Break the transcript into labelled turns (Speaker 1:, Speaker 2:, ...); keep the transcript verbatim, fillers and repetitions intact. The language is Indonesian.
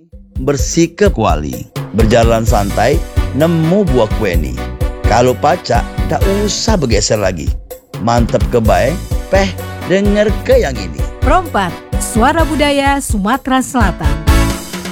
Speaker 1: Bersikap kuali, berjalan santai, nemu buah kueni. Kalau pacak, tak usah bergeser lagi. Mantap kebaik, peh denger ke yang ini.
Speaker 2: Perompak, Suara Budaya Sumatera Selatan.